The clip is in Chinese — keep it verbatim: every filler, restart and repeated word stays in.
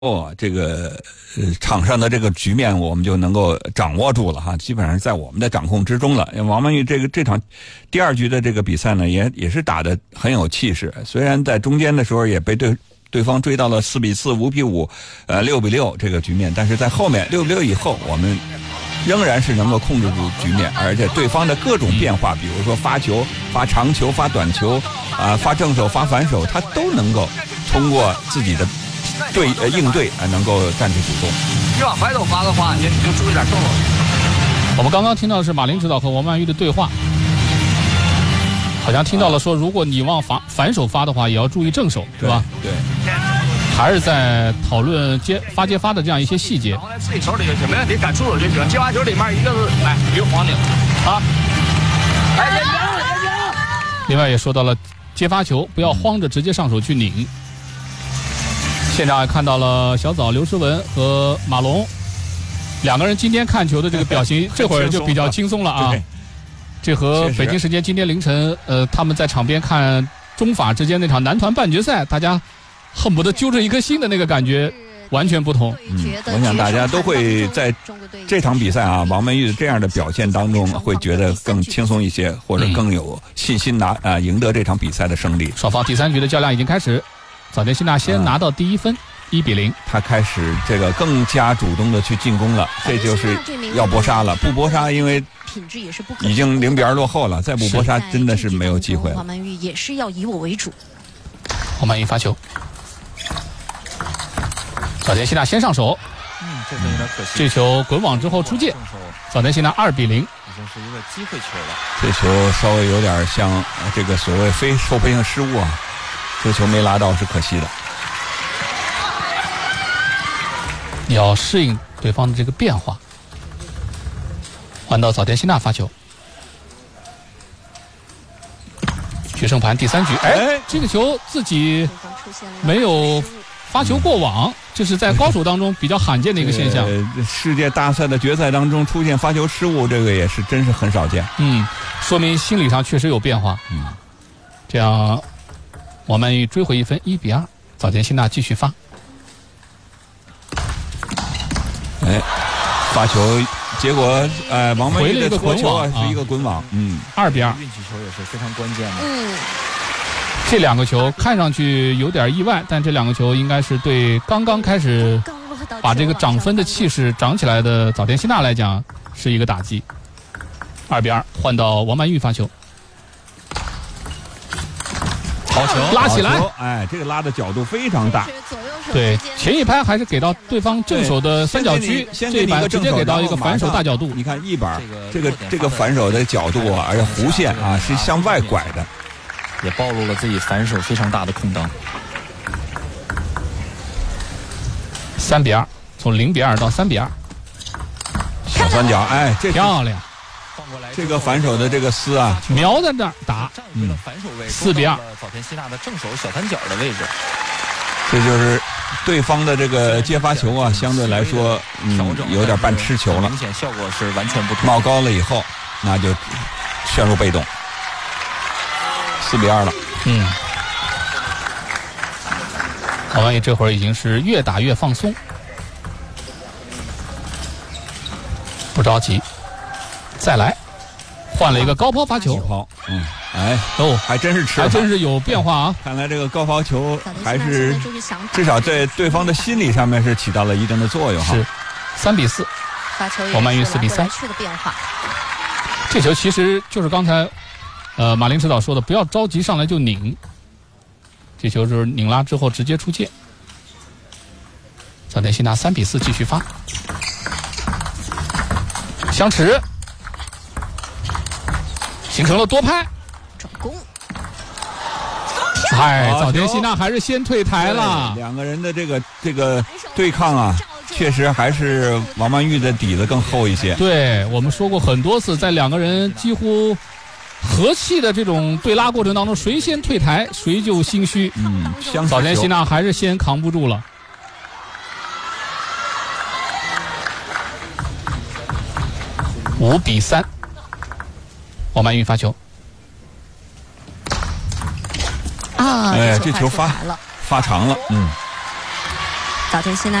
哦，这个呃场上的这个局面我们就能够掌握住了哈，基本上在我们的掌控之中了。王曼玉这个这场第二局的这个比赛呢，也也是打得很有气势。虽然在中间的时候也被对对方追到了四比四、五比五、呃六比六这个局面，但是在后面六比六以后，我们仍然是能够控制住局面，而且对方的各种变化，比如说发球、发长球、发短球，啊、发正手、发反手，他都能够通过自己的。对呃应对啊、呃，能够占据主动。 你往怀头发的话，你你就注意点正手。 我们刚刚听到的是马林指导和王曼玉的对话，好像听到了说，如果你往反反手发的话，也要注意正手，是吧？ 对。 还是在讨论接发接发的这样一些细节。 放在自己手里就行，没问题，敢出手就行。接发球里面一个是来一个黄领啊，来别别别别。 另外也说到了接发球不要慌着直接上手去拧。现场也看到了小枣刘诗雯和马龙两个人今天看球的这个表情，这会儿就比较轻松了啊。这和北京时间今天凌晨，呃，他们在场边看中法之间那场男团半决赛，大家恨不得揪着一颗心的那个感觉完全不同。 嗯，我想大家都会在这场比赛啊，王曼玉的这样的表现当中，会觉得更轻松一些，或者更有信心拿啊赢得这场比赛的胜利。 双方第三局的较量已经开始。早田希娜先拿到第一分，一比零。 他开始这个更加主动的去进攻了，这就是要搏杀了。不搏杀，因为已经零比二落后了，再不搏杀真的是没有机会了。 王曼玉也是要以我为主。 王曼玉发球，早田希娜先上手， 嗯，这个有点可惜。 这球滚网之后出界，早田希娜二比零。 已经是一个机会球了。 这球稍微有点像这个所谓非受迫性失误啊。这球没拉到是可惜的， 要适应对方的这个变化。换到早田希娜发球，决胜盘第三局，哎，这个球自己没有发球过网，这是在高手当中比较罕见的一个现象。 呃，世界大赛的决赛当中出现发球失误，这个也是真是很少见。 嗯，说明心理上确实有变化。嗯，这样。王曼玉追回一分，一比二。早田希娜继续发。 哎，发球，结果呃，王曼玉的回球啊是一个滚网，嗯， 二比二。 运气球也是非常关键的。 嗯， 这两个球看上去有点意外，但这两个球应该是对刚刚开始把这个涨分的气势涨起来的早田希娜来讲是一个打击。二比二，换到王曼玉发球。 好球， 拉起来！ 哎，这个拉的角度非常大。 对，前一拍还是给到对方正手的三角区，这一板直接给到一个反手大角度。 你看一板，这个这个反手的角度啊，而且弧线啊是向外拐的， 也暴露了自己反手非常大的空当。 三比二，从零比二到三比二。 小三角，哎，这漂亮。 这个反手的这个丝啊， 瞄在那儿打， 嗯，反手位四比二， 早田希娜的正手小三角的位置。 这就是对方的这个接发球啊，相对来说，嗯，有点半吃球了， 明显效果是完全不同。 冒高了以后，那就陷入被动，四比二了。 嗯，王曼玉这会儿已经是越打越放松，不着急。再来，换了一个高抛发球， 抛，嗯，哎， 哦， 还真是吃， 还真是有变化啊！ 看来这个高抛球还是至少在对方的心理上面是起到了一定的作用哈。 是，三比四，王曼玉四比三。这球其实就是刚才，呃，马林指导说的，不要着急上来就拧。这球就是拧拉之后直接出界。早田希娜三比四继续发，相持。形成了多拍， 转攻。 哎，早田希娜还是先退台了。 两个人的这个这个对抗啊，确实还是王曼玉的底子更厚一些。 对，我们说过很多次，在两个人几乎和气的这种对拉过程当中，谁先退台，谁就心虚。 嗯， 早田希娜还是先扛不住了。五比三。王曼玉发球， 啊， 哎，这球发发长了，嗯， 早晨现在。